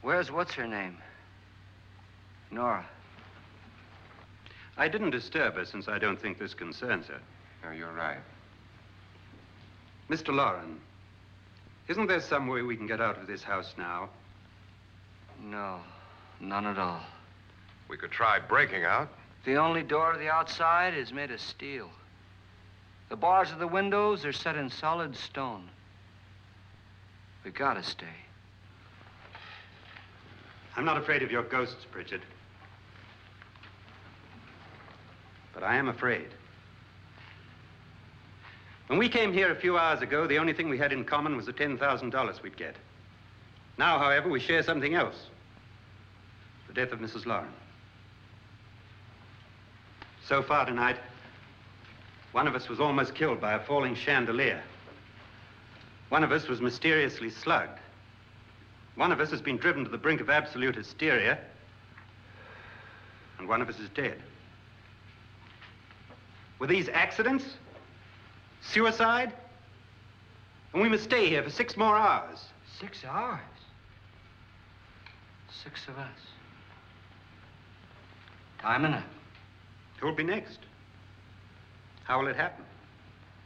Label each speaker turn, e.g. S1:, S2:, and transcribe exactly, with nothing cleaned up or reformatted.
S1: Where's what's her name? Nora.
S2: I didn't disturb her since I don't think this concerns her.
S3: No, you're right.
S2: Mister Loren, isn't there some way we can get out of this house now?
S1: No, none at all.
S3: We could try breaking out.
S1: The only door to the outside is made of steel. The bars of the windows are set in solid stone. We gotta stay.
S2: I'm not afraid of your ghosts, Pritchard. But I am afraid. When we came here a few hours ago, the only thing we had in common was the ten thousand dollars we'd get. Now, however, we share something else. The death of Missus Loren. So far tonight, one of us was almost killed by a falling chandelier. One of us was mysteriously slugged. One of us has been driven to the brink of absolute hysteria. And one of us is dead. Were these accidents? Suicide? And we must stay here for six more hours.
S1: Six hours? Six of us. Time enough.
S2: Who'll be next? How will it happen?